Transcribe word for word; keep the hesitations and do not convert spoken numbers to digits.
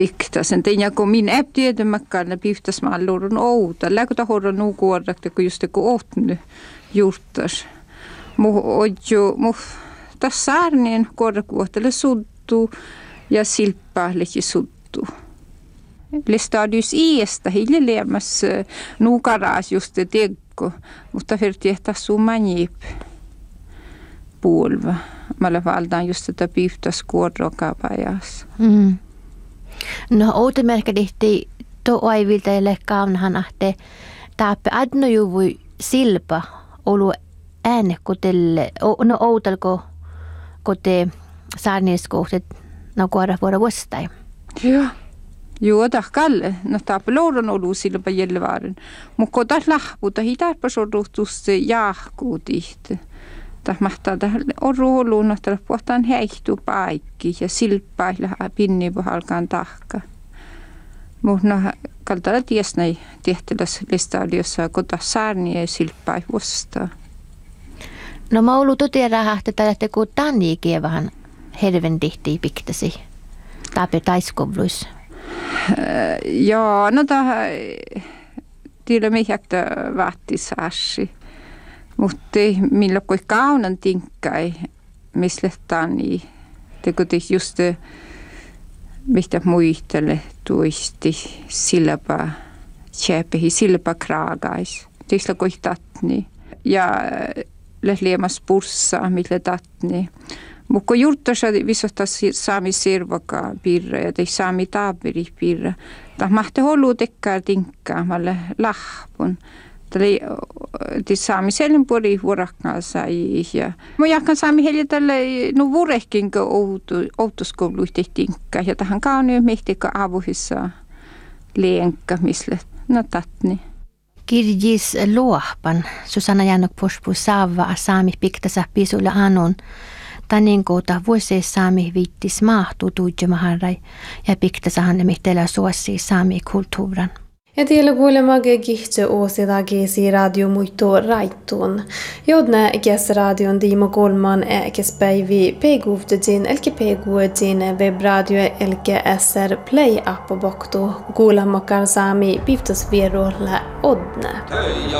Piktasen tein kun min app tiedämäkään piftas mallurun outa. Läkota horra nuu kuorakta kun just kun ohtnu juurtas. Mu ojo mu tas saarnien kuorakuohtele suttu ja silppaallekin suttu. Lestadius iästä hiljelemässä nuu karas just tegko, mutta firti ehtä sumanjip puolva. Mä valtaan just tätä piftas kuorakaapajas. Mm. No outemerkka dihti to aivilteille kaunhan ahte taappe adno juvui silpa olu ääne kotelle no outelko kote saarniskohtet no kuora vuora vuostai. Joo. Joo, tahkalle. No taappe loudon olu silpa jälvaaren. Mutta taas lahputa hitarpa sorruhtuste jahkuu tihti. Tämä mahtaa tähän oluun, että puhutaan häihtuu paikki ja silppailla pinnipuhalkaan tahka. Mutta no, kaltalla ties näin tehtävässä listadiossa, kun taas saarni ei silppaa vastaan. No mä ollut totiedä, että tällä tekuu tanniikin vähän herven tihtii piktasi. Taape taiskovluissa. Joo, no tähän tiedä mihinkä vahti saasi. Mutta millä kui kaunan tinkkai, missä tanni, teko tih just mitä muistele tuisti silpa, tjäpehi silpa kraagais. Tisla kui tatni ja lehliämas purssa, millä tatni. Mutta kun juurtossa visottas saami sirvaka pirra ja tei saami taapiri pirra, tämä mahti holu tekkaa tinkkaa, malle lahpun. Tämä saami sellen puoli vuorakkaan sai. Mä jahkan saami heille tälle no vuorehkin outoskoulu tehtiinkään. Ja tähän kauniin mehtikö avuhissa leenkka, missä no tatni. Kirjis luohpan, Susanna Jannok Porspu saava saami piktasa pisulla anun. Tanin koota vuosien saami viittis mahtuu tuujamaharai ja piktasahan ne mihteellä suosii saami kulttuuran. Ja tiellä kuulemage kihtse åsida gesi radio muito raitun. Jodne ges radion Dimo Golman äkes päivi peguvdedin elke peguedin webradio elke S R Play app och bokto kuulemakar saami piftas vierolla odne.